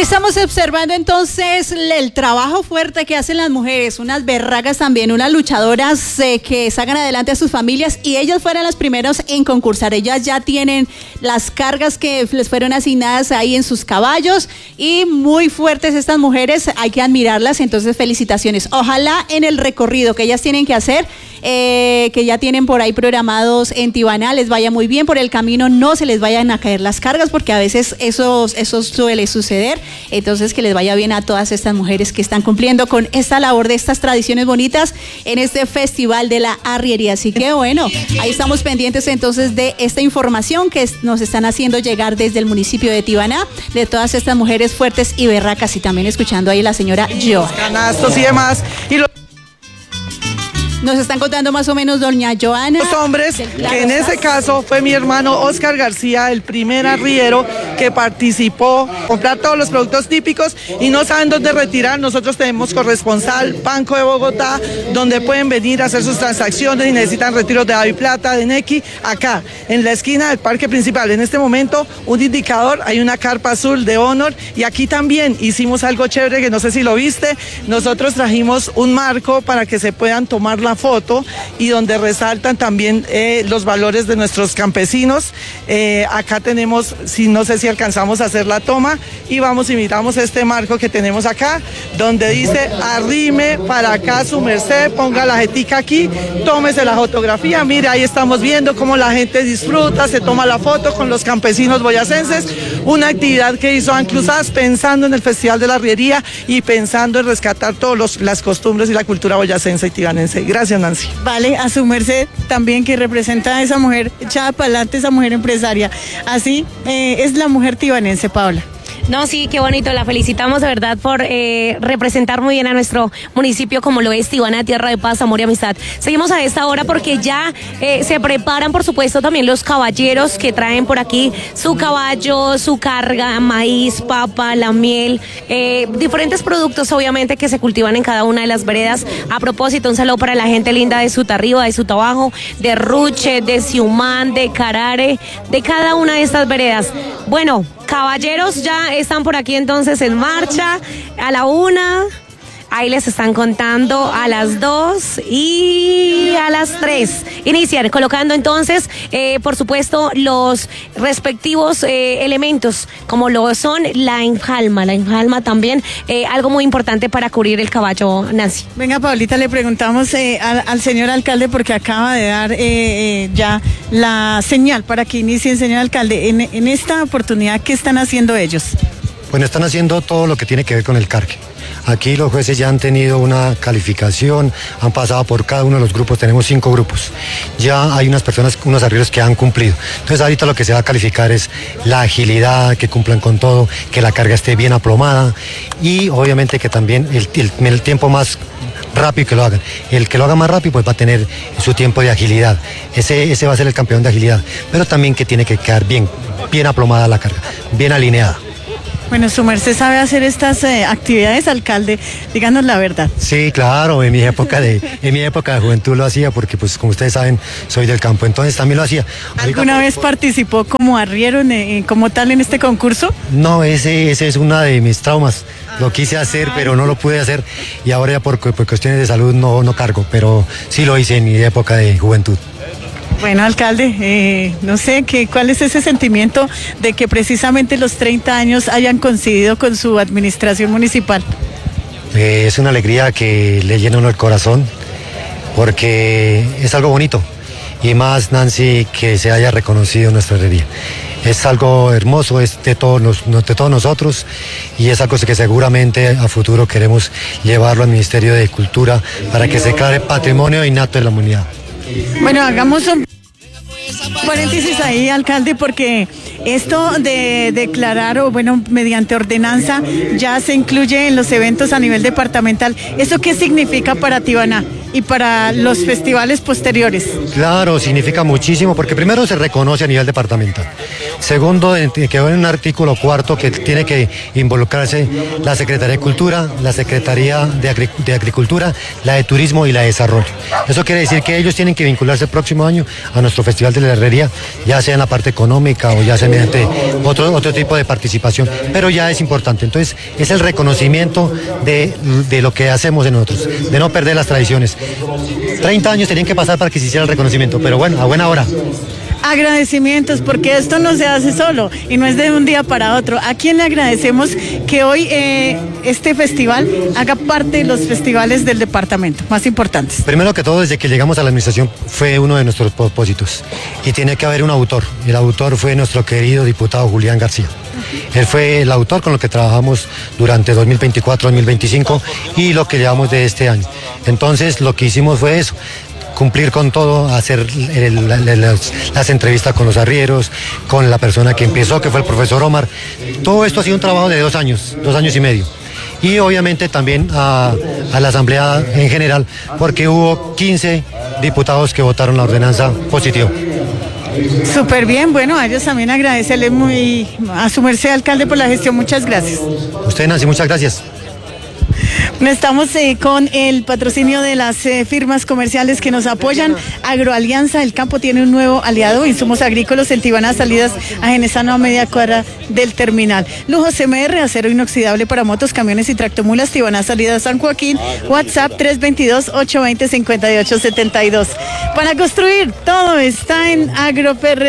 Ahí estamos observando entonces el trabajo fuerte que hacen las mujeres, unas berracas también, unas luchadoras que sacan adelante a sus familias, y ellas fueron las primeras en concursar. Ellas ya tienen las cargas que les fueron asignadas ahí en sus caballos, y muy fuertes estas mujeres, hay que admirarlas. Entonces felicitaciones, ojalá en el recorrido que ellas tienen que hacer, que ya tienen por ahí programados en Tibaná, les vaya muy bien. Por el camino no se les vayan a caer las cargas, porque a veces eso suele suceder. Entonces que les vaya bien a todas estas mujeres que están cumpliendo con esta labor de estas tradiciones bonitas en este festival de la arriería. Así que bueno, ahí estamos pendientes entonces de esta información que nos están haciendo llegar desde el municipio de Tibaná, de todas estas mujeres fuertes y berracas, y también escuchando ahí a la señora Joana. Canastos y demás. Nos están contando más o menos doña Joana. Los hombres, que en ese caso fue mi hermano Oscar García, el primer arriero que participó, comprar todos los productos típicos y no saben dónde retirar. Nosotros tenemos corresponsal, Banco de Bogotá, donde pueden venir a hacer sus transacciones y necesitan retiros de Ave Plata, de Nequi, acá, en la esquina del parque principal. En este momento, un indicador, hay una carpa azul de Honor, y aquí también hicimos algo chévere que no sé si lo viste. Nosotros trajimos un marco para que se puedan tomar la foto y donde resaltan también los valores de nuestros campesinos. Acá tenemos, no sé si alcanzamos a hacer la toma, y vamos y miramos este marco que tenemos acá, donde dice: arrime para acá su merced, ponga la jetica aquí, tómese la fotografía. Mire, ahí estamos viendo cómo la gente disfruta, se toma la foto con los campesinos boyacenses, una actividad que hizo Anclusas pensando en el Festival de la Arriería y pensando en rescatar todas las costumbres y la cultura boyacense y tibanense. Gracias, Nancy. Vale, a su merced también, que representa a esa mujer echada para adelante, esa mujer empresaria. Así es la mujer tibanense, Paula. No, sí, qué bonito, la felicitamos de verdad por representar muy bien a nuestro municipio como lo es Tibaná, tierra de paz, amor y amistad. Seguimos a esta hora porque ya se preparan, por supuesto, también los caballeros que traen por aquí su caballo, su carga, maíz, papa, la miel, diferentes productos obviamente que se cultivan en cada una de las veredas. A propósito, un saludo para la gente linda de Sutarriba, de Sutabajo, de Ruche, de Siumán, de Carare, de cada una de estas veredas. Bueno, caballeros ya están por aquí entonces en marcha, a la 1, ahí les están contando a las 2 y a las 3. Iniciar colocando entonces, por supuesto, los respectivos elementos, como lo son la enjalma también, algo muy importante para cubrir el caballo, Nancy. Venga, Paulita, le preguntamos al señor alcalde, porque acaba de dar ya la señal para que inicien, señor alcalde, en esta oportunidad, ¿qué están haciendo ellos? Bueno, están haciendo todo lo que tiene que ver con el cargue. Aquí los jueces ya han tenido una calificación, han pasado por cada uno de los grupos, tenemos 5 grupos. Ya hay unas personas, unos arrieros que han cumplido. Entonces ahorita lo que se va a calificar es la agilidad, que cumplan con todo, que la carga esté bien aplomada, y obviamente que también el tiempo más rápido que lo hagan. El que lo haga más rápido pues va a tener su tiempo de agilidad. Ese va a ser el campeón de agilidad. Pero también que tiene que quedar bien aplomada la carga, bien alineada. Bueno, su merced sabe hacer estas actividades, alcalde, díganos la verdad. Sí, claro, en mi época de juventud lo hacía, porque pues como ustedes saben, soy del campo, entonces también lo hacía. ¿Alguna vez participó como arriero como tal en este concurso? No, ese es una de mis traumas. Lo quise hacer, pero no lo pude hacer, y ahora ya por cuestiones de salud no cargo, pero sí lo hice en mi época de juventud. Bueno, alcalde, no sé, ¿cuál es ese sentimiento de que precisamente los 30 años hayan coincidido con su administración municipal? Es una alegría que le llena uno el corazón, porque es algo bonito, y más, Nancy, que se haya reconocido nuestra herrería. Es algo hermoso, es de todos nosotros, y es algo que seguramente a futuro queremos llevarlo al Ministerio de Cultura para que se declare patrimonio innato de la humanidad. Bueno, hagamos un paréntesis ahí, alcalde, porque esto de declarar, o bueno, mediante ordenanza, ya se incluye en los eventos a nivel departamental. ¿Eso qué significa para Tibaná? y para los festivales posteriores. Claro, significa muchísimo, porque primero se reconoce a nivel departamental. Segundo, quedó en un artículo 4 que tiene que involucrarse la Secretaría de Cultura, la Secretaría de Agricultura, la de Turismo y la de Desarrollo. Eso quiere decir que ellos tienen que vincularse el próximo año a nuestro Festival de la Herrería, ya sea en la parte económica o ya sea mediante otro tipo de participación, pero ya es importante. Entonces, es el reconocimiento de lo que hacemos de nosotros, de no perder las tradiciones. 30 años tenían que pasar para que se hiciera el reconocimiento, pero bueno, a buena hora. Agradecimientos, porque esto no se hace solo y no es de un día para otro. ¿A quién le agradecemos que hoy este festival haga parte de los festivales del departamento más importantes? Primero que todo, desde que llegamos a la administración fue uno de nuestros propósitos y tiene que haber un autor. El autor fue nuestro querido diputado Julián García. Él fue el autor con lo que trabajamos durante 2024-2025 y lo que llevamos de este año. Entonces, lo que hicimos fue eso: cumplir con todo, hacer las entrevistas con los arrieros, con la persona que empezó, que fue el profesor Omar. Todo esto ha sido un trabajo de 2 años y medio. Y obviamente también a la Asamblea en general, porque hubo 15 diputados que votaron la ordenanza positiva. Súper bien, bueno, a ellos también agradecerle a su merced, alcalde, por la gestión. Muchas gracias. Usted, Nancy, muchas gracias. Estamos con el patrocinio de las firmas comerciales que nos apoyan. Agroalianza, el campo tiene un nuevo aliado, insumos agrícolas, el Tibana, salidas a Genesano a media cuadra del terminal. Lujo CMR, acero inoxidable para motos, camiones y tractomulas, Tibana, salida a San Joaquín, WhatsApp 322-820-5872. Para construir, todo está en AgroPR.